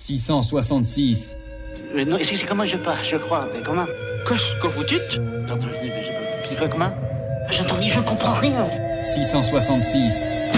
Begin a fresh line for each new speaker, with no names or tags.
666.
Non, c'est comment je pars, je crois. Mais comment?
Qu'est-ce que vous dites?
Pardon, je dis comment? J'entends dire, je comprends rien.
666.